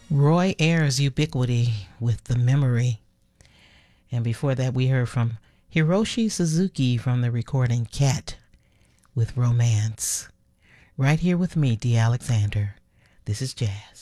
Roy Ayers' Ubiquity with The Memory. And before that, we heard from Hiroshi Suzuki from the recording Cat with Romance. Right here with me, D. Alexander. This is Jazz.